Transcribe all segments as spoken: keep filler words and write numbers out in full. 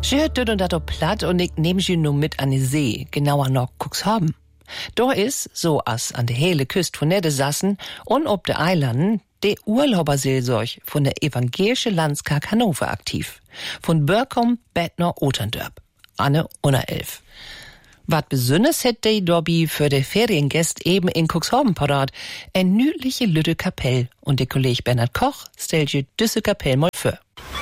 Schört und dat op platt und ich nehm sie nur mit an die See, genauer noch Cuxhaven. Da is, so as an der hele Küst von Niedersachsen und ob de Eilanden, de Urlauberseelsorg von der evangelische Landskirche Hannover aktiv. Von Börkom, Bettner, Oterndörp. Anne unter elf. Wat besonders hätt de Dobby für de Feriengäst eben in Cuxhaven parat, en nüdliche Lütte Kapell und de Kolleg Bernhard Koch stellt je düsse Kapell mal für.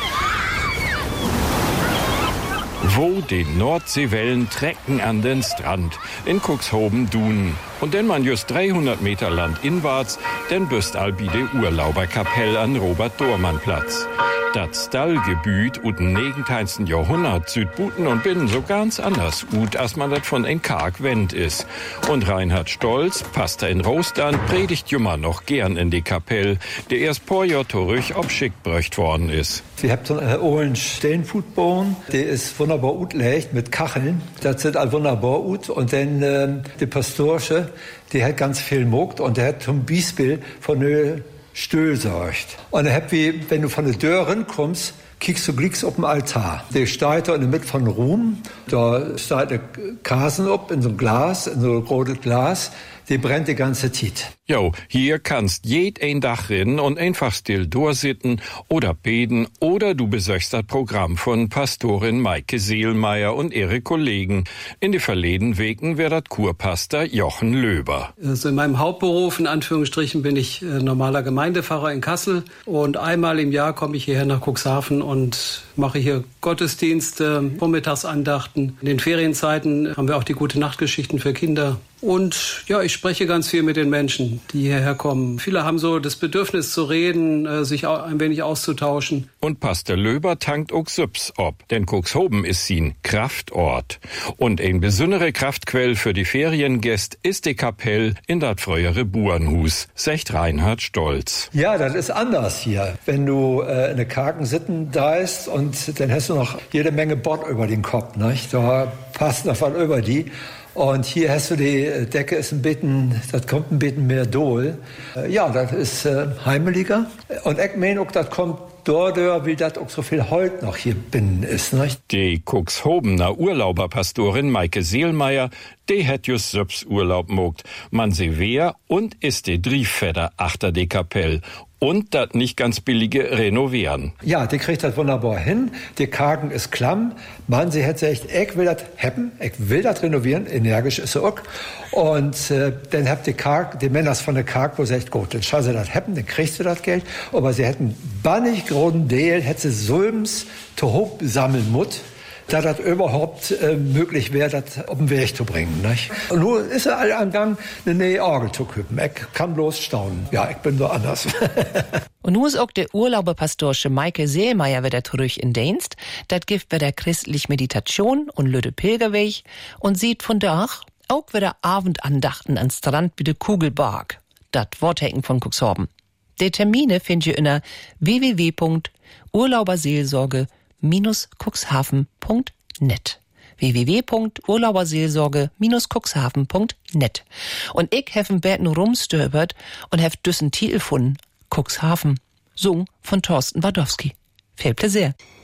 Wo die Nordseewellen trecken an den Strand in Cuxhaven-Dunen. Und denn man just dreihundert Meter landinwärts, denn büst albi de Urlauberkapell an Robert-Dormann-Platz. Das Stallgebüt ut im negenzehnten Jahrhundert Südbuten und Binnen so ganz anders ut, als man dat von en karg Wend is. Und Reinhard Stolz, Pastor in Rostern, predigt jummer noch gern in die Kapell, der erst paar Jahr zurück obschickt bröcht worden is. Sie habt so einen hohen Steinfutboden, der ist wunderbar utlegt mit Kacheln. Das sieht all wunderbar ut. Und dann ähm, die Pastorsche, die hat ganz viel mogt und der hat zum Beispiel von der Stühl sorgt. Und dann habt wie, wenn du von der Dörren kommst, kiekst du glicks auf dem Altar. Der steht da in der Mitte von Ruhm. Da steht eine Kasen up in so ein Glas, in so ein rotes Glas. Die brennt die ganze Zeit. Jo, hier kannst jed ein Dach rinnen und einfach still durchsitten oder beten oder du besöchst das Programm von Pastorin Maike Seelmeier und ihre Kollegen. In die verleden Wegen wär dat Kurpastor Jochen Löber. Also in meinem Hauptberuf, in Anführungsstrichen, bin ich äh, normaler Gemeindepfarrer in Kassel und einmal im Jahr komme ich hierher nach Cuxhaven und mache hier Gottesdienste, Vormittagsandachten. In den Ferienzeiten haben wir auch die Gute-Nacht-Geschichten für Kinder. Und ja, ich spreche ganz viel mit den Menschen, die hierher kommen. Viele haben so das Bedürfnis zu reden, sich ein wenig auszutauschen. Und Pastor Löber tankt auch Süps ob, denn Cuxhaven ist sin Kraftort. Und ein besondere Kraftquell für die Feriengäste ist die Kapell in dat frühere Burenhus, sagt Reinhard Stolz. Ja, das ist anders hier. Wenn du äh, in der kargen Sitten da ist und dann hast du noch jede Menge Bord über den Kopf, nicht? Da passt noch was über die. Und hier hast du die Decke, ist ein bisschen, das kommt ein bisschen mehr Dohl. Ja, das ist äh, heimeliger. Und ich meine auch, das kommt dort, wie das auch so viel Holz noch hier binnen ist, nicht? Die Cuxhavener Urlauberpastorin Maike Seelmeier, die hat just selbst Urlaub mogt. Man sie wer und ist die Drieffeder achter die Kapell. Und das nicht ganz billige Renovieren. Ja, die kriegt das wunderbar hin. Die Kargen ist klamm. Man, sie hat gesagt, ich will das haben, ich will das renovieren. Energisch ist sie auch. Und äh, dann habt die Karg, die Männer von der Karg, wo sie sagt, gut, dann schau sie das haben, dann kriegst du das Geld. Aber sie hätten bannig großen Deal, hätte sie Sulms zu hoch sammeln mut, da das überhaupt äh, möglich wäre, das auf den Weg zu bringen. Nicht? Und nun ist er all am Gang, eine neue Orgel zu küppen. Ich kann bloß staunen. Ja, ich bin so anders. Und nun ist auch der Urlauberpastorsche Maike Seelmeier wieder zurück in Dienst. Das gibt wieder christlich Meditation und Lüde Pilgerweg und sieht von da auch wieder Abendandachten an Strand wie de Kugelbark. Das Worthecken von Cuxhaven. Die Termine findet ihr unter w w w punkt urlauberseelsorge Minus cuxhaven punkt net. w w w punkt urlauberseelsorge Minus cuxhaven punkt net. Und ich habe Berten rumstöbert und habe düssen Titel gefunden. Cuxhaven. Sung von Thorsten Wadowski. Viel Plaisir.